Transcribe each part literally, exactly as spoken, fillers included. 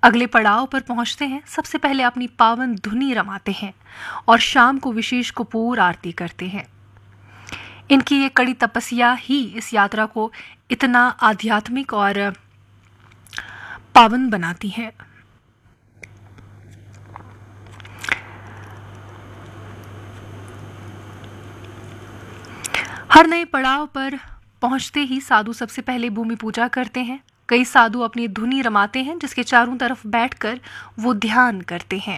अगले पड़ाव पर पहुंचते हैं। सबसे पहले अपनी पावन धुनी रमाते हैं और शाम को विशेष कपूर आरती करते हैं। इनकी ये कड़ी तपस्या ही इस यात्रा को इतना आध्यात्मिक और पावन बनाती है। हर नए पड़ाव पर पहुंचते ही साधु सबसे पहले भूमि पूजा करते हैं। कई साधु अपनी धुनी रमाते हैं जिसके चारों तरफ बैठकर वो ध्यान करते हैं।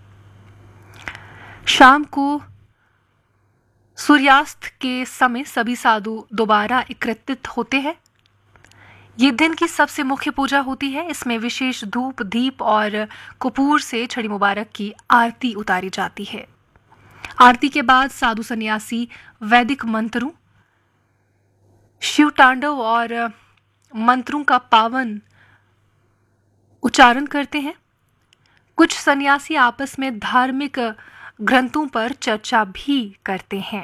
शाम को सूर्यास्त के समय सभी साधु दोबारा एकत्रित होते हैं। ये दिन की सबसे मुख्य पूजा होती है। इसमें विशेष धूप, दीप और कपूर से छड़ी मुबारक की आरती उतारी जाती है। आरती के बाद साधु सन्यासी वैदिक मंत्रों, शिव तांडव और मंत्रों का पावन उच्चारण करते हैं। कुछ सन्यासी आपस में धार्मिक ग्रंथों पर चर्चा भी करते हैं।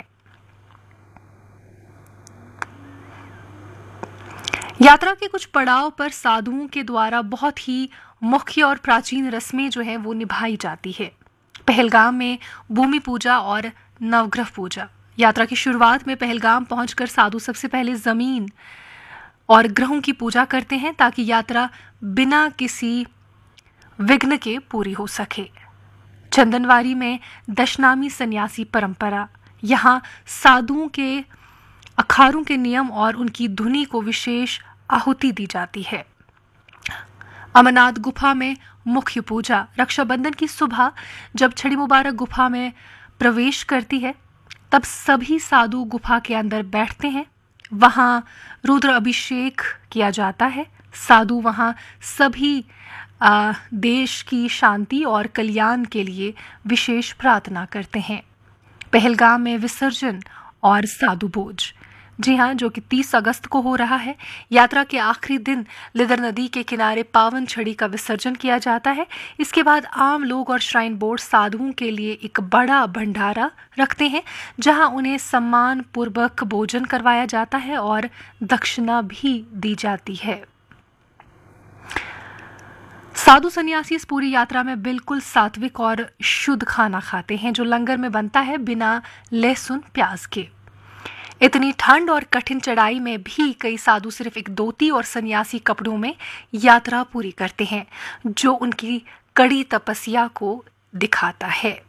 यात्रा के कुछ पड़ाव पर साधुओं के द्वारा बहुत ही मुख्य और प्राचीन रस्में जो हैं वो निभाई जाती है। पहलगाम में भूमि पूजा और नवग्रह पूजा। यात्रा की शुरुआत में पहलगाम पहुंचकर साधु सबसे पहले जमीन और ग्रहों की पूजा करते हैं ताकि यात्रा बिना किसी विघ्न के पूरी हो सके। चंदनवारी में दशनामी सन्यासी परंपरा। यहाँ साधुओं के अखाड़ों के नियम और उनकी धुनी को विशेष आहुति दी जाती है। अमरनाथ गुफा में मुख्य पूजा। रक्षाबंधन की सुबह जब छड़ी मुबारक गुफा में प्रवेश करती है तब सभी साधु गुफा के अंदर बैठते हैं। वहाँ रुद्र अभिषेक किया जाता है। साधु वहाँ सभी आ, देश की शांति और कल्याण के लिए विशेष प्रार्थना करते हैं। पहलगाम में विसर्जन और साधु भोज। जी हाँ, जो कि तीस अगस्त को हो रहा है। यात्रा के आखिरी दिन लिदर नदी के किनारे पावन छड़ी का विसर्जन किया जाता है। इसके बाद आम लोग और श्राइन बोर्ड साधुओं के लिए एक बड़ा भंडारा रखते हैं जहां उन्हें सम्मान पूर्वक भोजन करवाया जाता है और दक्षिणा भी दी जाती है। साधु सन्यासी इस पूरी यात्रा में बिल्कुल सात्विक और शुद्ध खाना खाते हैं जो लंगर में बनता है बिना लहसुन प्याज के। इतनी ठंड और कठिन चढ़ाई में भी कई साधु सिर्फ एक धोती और सन्यासी कपड़ों में यात्रा पूरी करते हैं जो उनकी कड़ी तपस्या को दिखाता है।